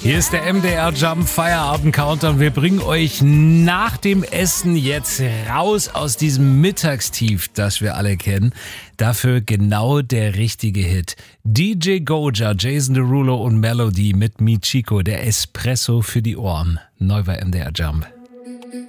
Hier ist der MDR Jump Feierabend Countdown. Wir bringen euch nach dem Essen jetzt raus aus diesem Mittagstief, das wir alle kennen. Dafür genau der richtige Hit. DJ Goja, Jason Derulo und Melody mit Michiko, der Espresso für die Ohren. Neu bei MDR Jump.